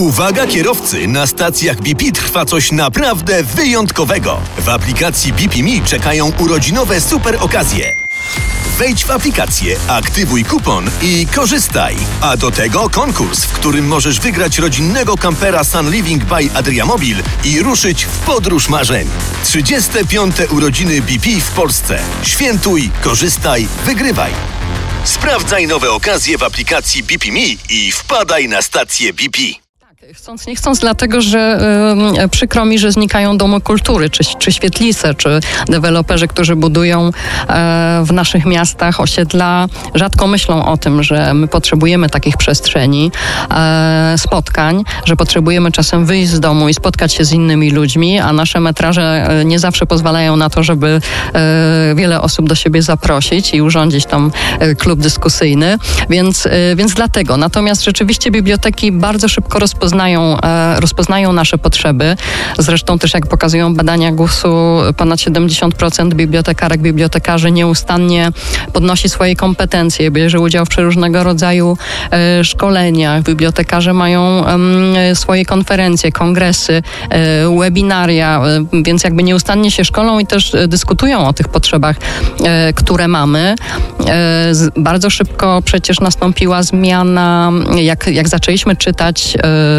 Uwaga kierowcy, na stacjach BP trwa coś naprawdę wyjątkowego. W aplikacji BP.me czekają urodzinowe super okazje. Wejdź w aplikację, aktywuj kupon i korzystaj. A do tego konkurs, w którym możesz wygrać rodzinnego kampera Sun Living by Adriamobil i ruszyć w podróż marzeń. 35. urodziny BP w Polsce. Świętuj, korzystaj, wygrywaj. Sprawdzaj nowe okazje w aplikacji BP.me i wpadaj na stację BP. Chcąc, nie chcąc, dlatego, że przykro mi, że znikają domy kultury, czy świetlice, czy deweloperzy, którzy budują w naszych miastach osiedla, rzadko myślą o tym, że my potrzebujemy takich przestrzeni, spotkań, że potrzebujemy czasem wyjść z domu i spotkać się z innymi ludźmi, a nasze metraże nie zawsze pozwalają na to, żeby wiele osób do siebie zaprosić i urządzić tam klub dyskusyjny, więc dlatego. Natomiast rzeczywiście biblioteki bardzo szybko rozpoznają nasze potrzeby. Zresztą też, jak pokazują badania GUS-u, ponad 70% bibliotekarek, bibliotekarzy nieustannie podnosi swoje kompetencje, bierze udział w przeróżnego rodzaju szkoleniach. Bibliotekarze mają swoje konferencje, kongresy, webinaria, więc jakby nieustannie się szkolą i też dyskutują o tych potrzebach, które mamy. Bardzo szybko przecież nastąpiła zmiana, jak zaczęliśmy czytać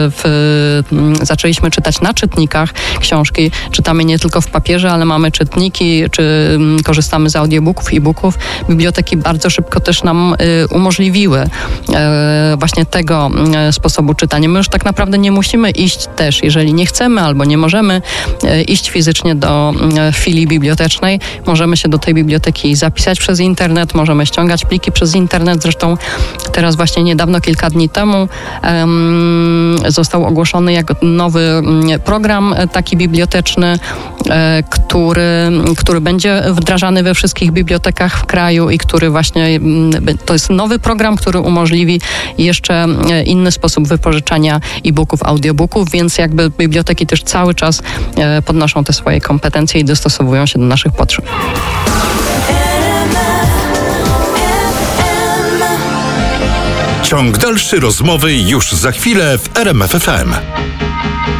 na czytnikach książki. Czytamy nie tylko w papierze, ale mamy czytniki, czy korzystamy z audiobooków, e-booków. Biblioteki bardzo szybko też nam umożliwiły właśnie tego sposobu czytania. My już tak naprawdę nie musimy iść też, jeżeli nie chcemy albo nie możemy iść fizycznie do filii bibliotecznej. Możemy się do tej biblioteki zapisać przez internet, możemy ściągać pliki przez internet. Zresztą teraz właśnie niedawno, kilka dni temu został ogłoszony jako nowy program taki biblioteczny, który będzie wdrażany we wszystkich bibliotekach w kraju i który właśnie, to jest nowy program, który umożliwi jeszcze inny sposób wypożyczania e-booków, audiobooków, więc jakby biblioteki też cały czas podnoszą te swoje kompetencje i dostosowują się do naszych potrzeb. Ciąg dalszy rozmowy już za chwilę w RMF FM.